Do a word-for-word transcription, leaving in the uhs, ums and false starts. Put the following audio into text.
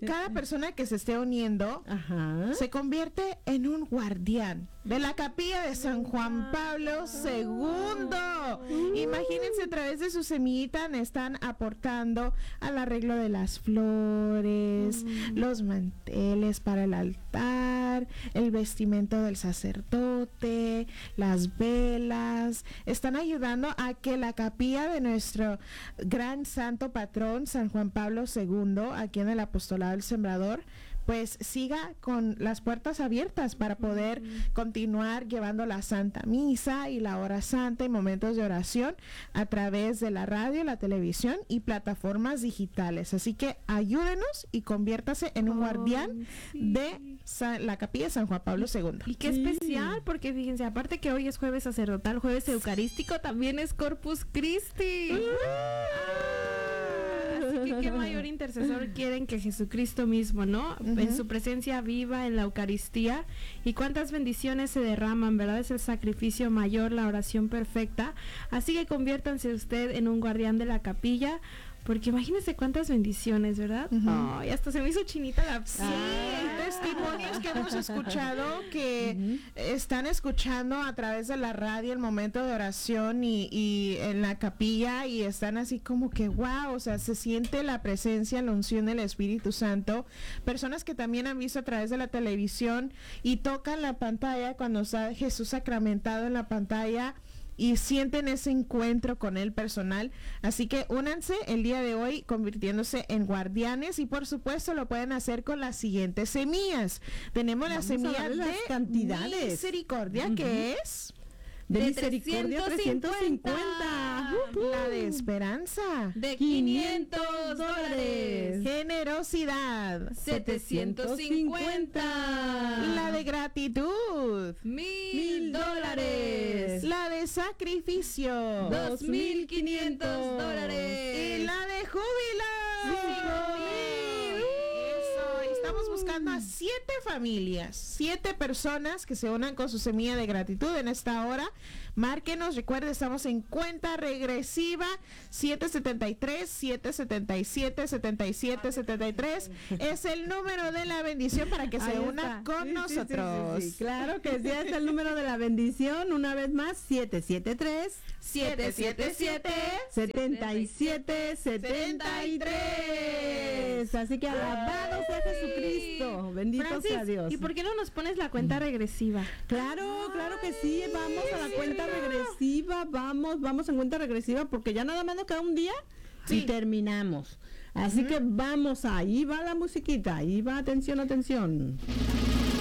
cada persona que se esté uniendo Ajá. se convierte en un guardián de la capilla de San Juan Pablo segundo. Uh. Imagínense, a través de su semillita están aportando al arreglo de las flores, uh. los manteles para el altar, el vestimento del sacerdote, las velas. Están ayudando a que la capilla de nuestro gran santo patrón San Juan Pablo segundo, aquí en el Apostolado del Sembrador, pues siga con las puertas abiertas para poder uh-huh. continuar llevando la Santa Misa y la Hora Santa y momentos de oración a través de la radio, la televisión y plataformas digitales. Así que ayúdenos y conviértase en un oh, guardián sí. de San, la capilla de San Juan Pablo segundo. Y qué sí. especial, porque fíjense, aparte que hoy es jueves sacerdotal, jueves eucarístico, también es Corpus Christi. Uh-huh. Así que qué mayor intercesor quieren que Jesucristo mismo, ¿no? Uh-huh. En su presencia viva en la Eucaristía. Y cuántas bendiciones se derraman, ¿verdad? Es el sacrificio mayor, la oración perfecta. Así que conviértanse usted en un guardián de la capilla, porque imagínense cuántas bendiciones, ¿verdad? Uh-huh. Ay, hasta se me hizo chinita la... Sí, ah. testimonios que hemos escuchado que uh-huh. están escuchando a través de la radio el momento de oración y, y en la capilla, y están así como que wow, o sea, se siente la presencia, la unción del Espíritu Santo. Personas que también han visto a través de la televisión y tocan la pantalla cuando está Jesús sacramentado en la pantalla y sienten ese encuentro con él personal. Así que únanse el día de hoy convirtiéndose en guardianes, y por supuesto lo pueden hacer con las siguientes semillas. Tenemos la semilla de las cantidades. misericordia, uh-huh. que es de, de misericordia trescientos cincuenta, uh-huh. la de esperanza de quinientos dólares, generosidad setecientos cincuenta, la de gratitud mil dólares, la de sacrificio dos mil quinientos dólares y la de júbilo cinco mil. Estamos buscando a siete familias, siete personas que se unan con su semilla de gratitud en esta hora. Márquenos, recuerde, estamos en cuenta regresiva siete setenta y tres, siete setenta y siete, setenta y siete setenta y tres. Es el número de la bendición para que se una con sí, nosotros. Sí, sí, sí, sí. Claro que sí, es el número de la bendición. Una vez más, siete siete tres, siete siete siete, setenta y siete setenta y tres. Así que alabado sea Jesucristo. Bendito Francis, sea Dios. ¿Y por qué no nos pones la cuenta regresiva? Claro, claro que sí. Vamos a la cuenta regresiva. Vamos, vamos en cuenta regresiva, porque ya nada más nos queda un día sí. y terminamos. Así uh-huh. que vamos, ahí va la musiquita. Ahí va, atención, atención.